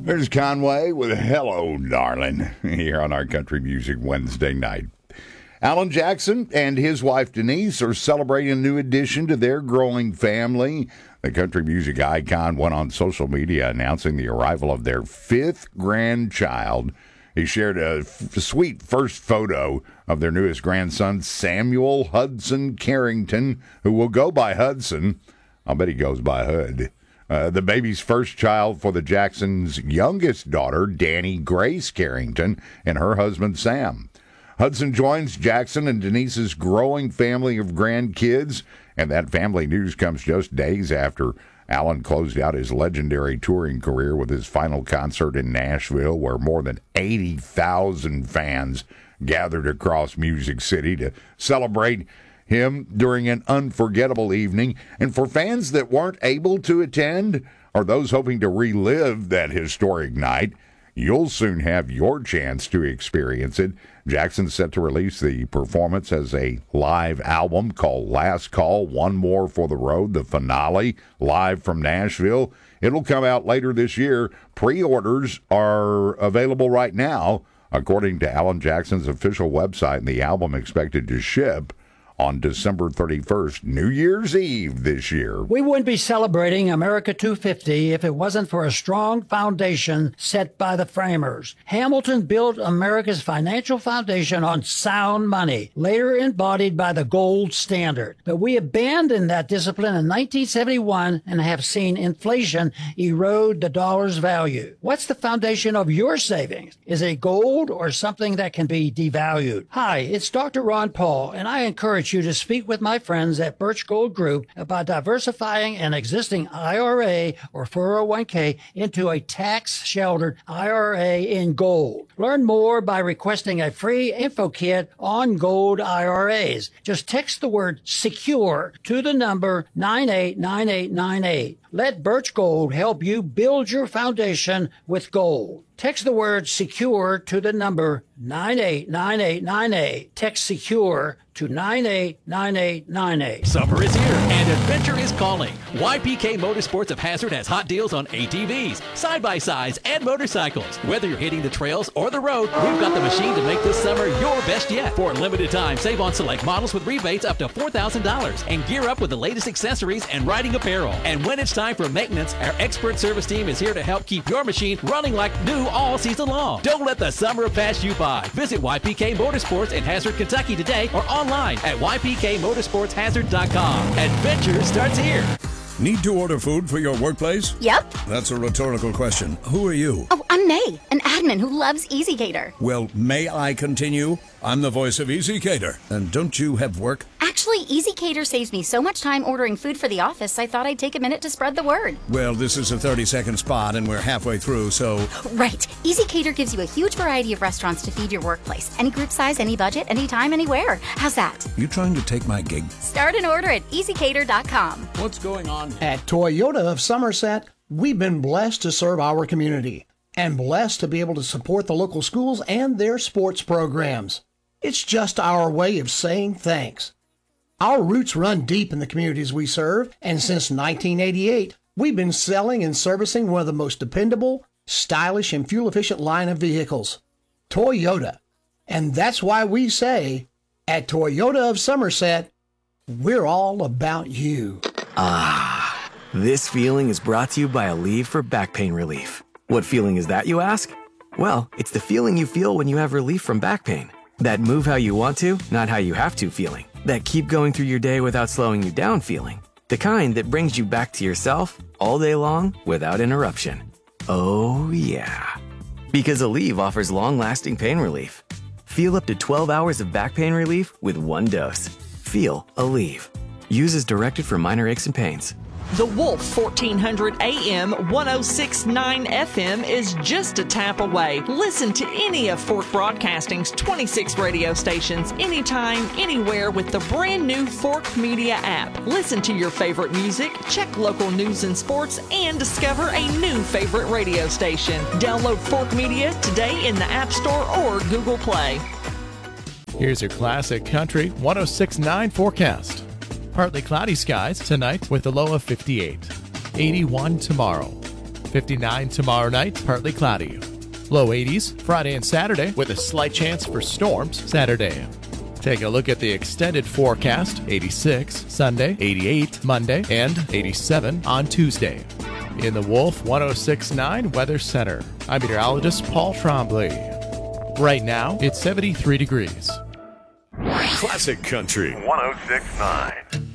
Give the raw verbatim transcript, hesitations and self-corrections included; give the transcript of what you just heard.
There's Conway with Hello, Darling, here on our Country Music Wednesday night. Alan Jackson and his wife Denise are celebrating a new addition to their growing family. The country music icon went on social media announcing the arrival of their fifth grandchild. He shared a f- sweet first photo of their newest grandson, Samuel Hudson Carrington, who will go by Hudson. I'll bet he goes by Hud. Uh, the baby's first child for the Jacksons' youngest daughter, Danny Grace Carrington, and her husband, Sam. Hudson joins Jackson and Denise's growing family of grandkids, and that family news comes just days after Alan closed out his legendary touring career with his final concert in Nashville, where more than eighty thousand fans gathered across Music City to celebrate him during an unforgettable evening. And for fans that weren't able to attend, or those hoping to relive that historic night, you'll soon have your chance to experience it. Jackson's set to release the performance as a live album called Last Call, One More for the Road, the finale, live from Nashville. It'll come out later this year. Pre-orders are available right now, according to Alan Jackson's official website, and the album expected to ship on December thirty-first, New Year's Eve this year. We wouldn't be celebrating America two fifty if it wasn't for a strong foundation set by the framers. Hamilton built America's financial foundation on sound money, later embodied by the gold standard. But we abandoned that discipline in nineteen seventy-one and have seen inflation erode the dollar's value. What's the foundation of your savings? Is it gold or something that can be devalued? Hi, it's Doctor Ron Paul, and I encourage you to speak with my friends at Birch Gold Group about diversifying an existing I R A or four oh one k into a tax-sheltered I R A in gold. Learn more by requesting a free info kit on gold I R As. Just text the word SECURE to the number nine eight nine eight nine eight. Let Birch Gold help you build your foundation with gold. Text the word SECURE to the number nine eight nine eight nine eight. Text SECURE to nine eight nine eight nine eight. Summer is here and adventure is calling. Y P K Motorsports of Hazard has hot deals on A T Vs, side-by-sides, and motorcycles. Whether you're hitting the trails or the road, we've got the machine to make this summer your best yet. For a limited time, save on select models with rebates up to four thousand dollars and gear up with the latest accessories and riding apparel. And when it's time for maintenance, our expert service team is here to help keep your machine running like new all season long. Don't let the summer pass you by. Visit Y P K Motorsports in Hazard, Kentucky today or online at y p k motorsports hazard dot com. Adventure starts here. Need to order food for your workplace? Yep. That's a rhetorical question. Who are you? Oh, I'm May, an admin who loves EasyCater. Well, may I continue? I'm the voice of EasyCater. And don't you have work? Actually, EasyCater saves me so much time ordering food for the office, I thought I'd take a minute to spread the word. Well, this is a thirty-second spot, and we're halfway through, so... Right. EasyCater gives you a huge variety of restaurants to feed your workplace. Any group size, any budget, anytime, anywhere. How's that? You trying to take my gig? Start an order at easy cater dot com. What's going on? At Toyota of Somerset, we've been blessed to serve our community and blessed to be able to support the local schools and their sports programs. It's just our way of saying thanks. Our roots run deep in the communities we serve, and since nineteen eighty-eight, we've been selling and servicing one of the most dependable, stylish, and fuel-efficient line of vehicles, Toyota. And that's why we say, at Toyota of Somerset, we're all about you. Ah, this feeling is brought to you by Aleve for back pain relief. What feeling is that, you ask? Well, it's the feeling you feel when you have relief from back pain. That move how you want to, not how you have to feeling. That keep going through your day without slowing you down feeling. The kind that brings you back to yourself all day long without interruption. Oh, yeah. Because Aleve offers long-lasting pain relief. Feel up to twelve hours of back pain relief with one dose. Feel Aleve. Use as directed for minor aches and pains. The Wolf fourteen hundred A M one oh six point nine F M is just a tap away. Listen to any of Fork Broadcasting's twenty-six radio stations anytime, anywhere with the brand new Fork Media app. Listen to your favorite music, check local news and sports, and discover a new favorite radio station. Download Fork Media today in the App Store or Google Play. Here's your classic country one oh six point nine forecast. Partly cloudy skies tonight with a low of fifty-eight. eighty-one tomorrow. fifty-nine tomorrow night, partly cloudy. Low eighties Friday and Saturday with a slight chance for storms Saturday. Take a look at the extended forecast. eighty-six Sunday, eighty-eight Monday, and eighty-seven on Tuesday. In the Wolf one oh six point nine Weather Center, I'm meteorologist Paul Trombley. Right now, it's seventy-three degrees. Classic Country one oh six point nine.